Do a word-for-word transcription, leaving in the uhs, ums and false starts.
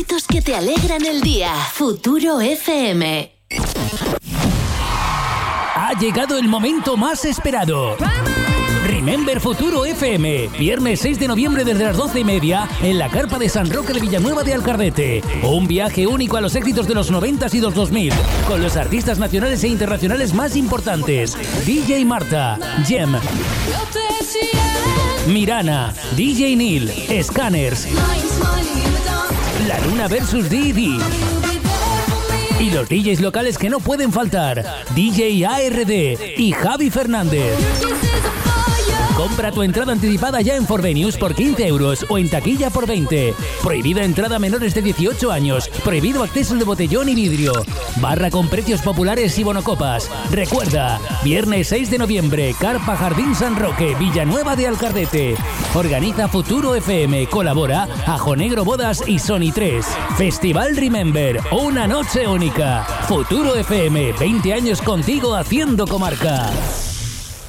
Que te alegran el día. Futuro F M. Ha llegado el momento más esperado. Remember Futuro F M, viernes seis de noviembre desde las doce y media en la carpa de San Roque de Villanueva de Alcardete. Un viaje único a los éxitos de los noventas y los dos mil, con los artistas nacionales e internacionales más importantes. D J Marta, Jem, Mirana, D J Neil, Scanners, La Luna versus D D. Y los D Js locales que no pueden faltar, D J A R D y Javi Fernández. Compra tu entrada anticipada ya en Forvenues por quince euros o en taquilla por veinte. Prohibida entrada a menores de dieciocho años. Prohibido acceso de botellón y vidrio. Barra con precios populares y bonocopas. Recuerda, viernes seis de noviembre, Carpa Jardín San Roque, Villanueva de Alcardete. Organiza Futuro F M. Colabora Ajo Negro Bodas y Sony tres. Festival Remember. Una noche única. Futuro F M. veinte años contigo haciendo comarca.